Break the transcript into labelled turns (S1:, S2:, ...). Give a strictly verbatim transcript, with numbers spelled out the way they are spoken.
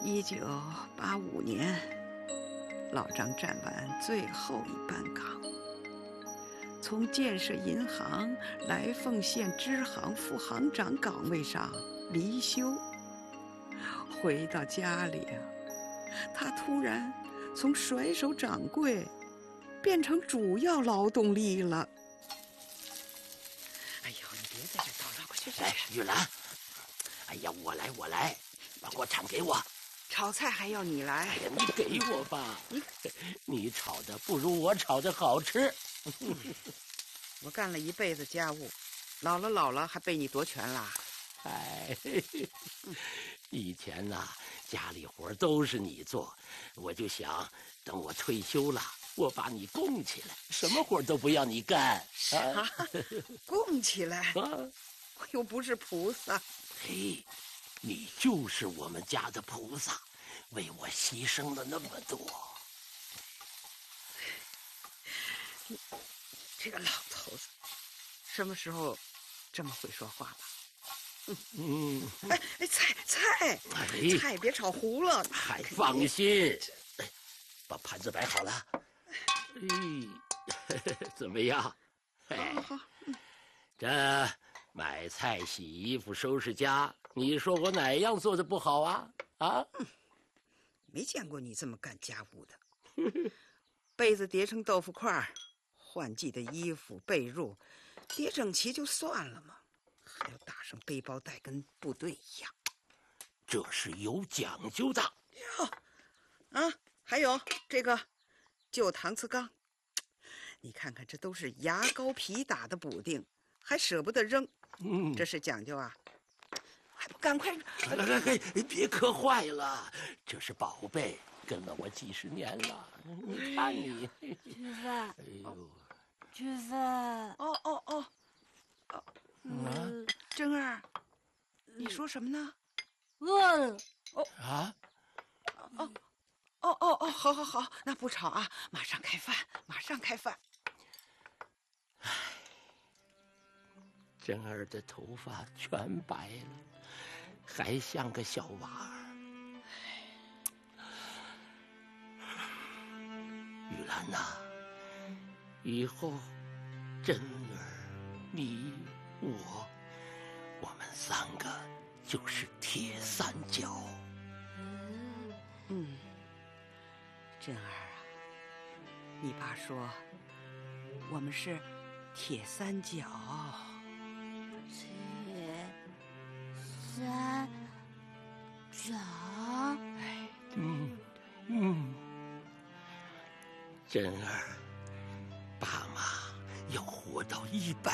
S1: 一九八五年，老张站完最后一班岗，从建设银行来凤县支行副行长岗位上离休。回到家里啊，他突然从甩手掌柜变成主要劳动力了。哎呦，你别在这叨叨，快去去！
S2: 哎，玉兰，哎呀，我来我来，把锅铲给我。
S1: 炒菜还要你来？
S2: 哎呀，你给我吧，你你炒的不如我炒的好吃。
S1: 我干了一辈子家务，老了老了还被你夺权啦？
S2: 哎，以前呐、啊，家里活都是你做，我就想等我退休了，我把你供起来，什么活都不要你干。
S1: 啊，供起来？
S2: 啊，
S1: 我又不是菩萨。
S2: 嘿，你就是我们家的菩萨，为我牺牲了那么多。
S1: 这个老头子，什么时候这么会说话了？嗯，哎哎，菜菜，
S2: 哎，
S1: 菜别炒糊了。
S2: 还放心，哎，把盘子摆好了。哎，怎么样？哎，
S1: 好好，嗯，
S2: 这买菜、洗衣服、收拾家，你说我哪样做的不好啊？啊？
S1: 嗯，没见过你这么干家务的。被子叠成豆腐块，换季的衣服、被褥叠整齐就算了嘛，还要打上背包带，跟部队一样。
S2: 这是有讲究的。
S1: 哟，啊，还有这个旧搪瓷缸，你看看，这都是牙膏皮打的补丁，还舍不得扔，
S2: 嗯，
S1: 这是讲究啊！还不赶快！
S2: 哎哎哎，别磕坏了，这是宝贝，跟了我几十年了。你看你，
S3: 菊芬，
S2: 哎呦，
S3: 菊芬，
S1: 哦哦哦，哦，
S3: 嗯，
S1: 珍儿，你说什么呢？
S3: 饿了。
S1: 哦
S2: 啊，
S1: 哦哦哦哦，好好好，那不吵啊，马上开饭，马上开饭。
S2: 唉，珍儿的头发全白了，还像个小娃儿。玉兰呐、啊，以后珍儿、你、我，我们三个就是铁三角。
S1: 嗯，珍儿啊，你爸说我们是铁三角。
S3: 铁三角。
S1: 哎，
S2: 嗯嗯，珍儿，爸妈要活到一百。